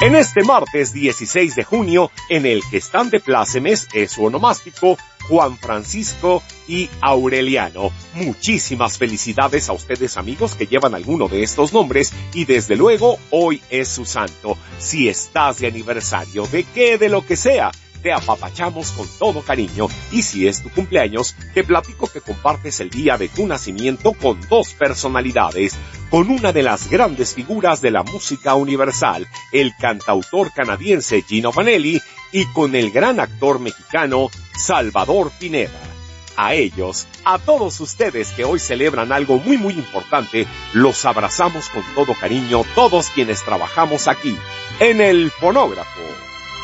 En este martes 16 de junio, en el que están de plácemes es su onomástico Juan Francisco y Aureliano. Muchísimas felicidades a ustedes, amigos, que llevan alguno de estos nombres, y desde luego hoy es su santo. Si estás de aniversario, de qué, de lo que sea, te apapachamos con todo cariño, y si es tu cumpleaños, te platico que compartes el día de tu nacimiento con dos personalidades, con una de las grandes figuras de la música universal, el cantautor canadiense Gino Vanelli, y con el gran actor mexicano Salvador Pineda. A ellos, a todos ustedes que hoy celebran algo muy importante, los abrazamos con todo cariño todos quienes trabajamos aquí, en el fonógrafo.